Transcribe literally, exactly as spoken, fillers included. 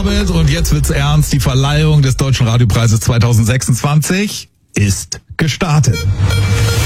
Abend und jetzt wird's ernst. Die Verleihung des Deutschen Radiopreises zwanzig sechsundzwanzig ist gestartet.